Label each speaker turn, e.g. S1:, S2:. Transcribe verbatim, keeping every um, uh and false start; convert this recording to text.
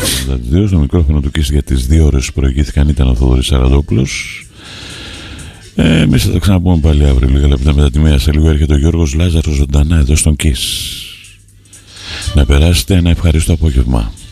S1: ογδόντα δύο. Στο μικρόφωνο του Kiss για τις δύο ώρες που προηγήθηκαν ήταν ο Θοδωρής Σαραντόπουλος. Ε, εμείς θα τα ξαναπούμε πάλι αύριο λίγα λεπτά μετά τη μία. Σε λίγο έρχεται ο Γιώργος Λάζαρος ζωντανά εδώ στον Kiss. Να περάσετε ένα ευχαριστώ απόγευμα.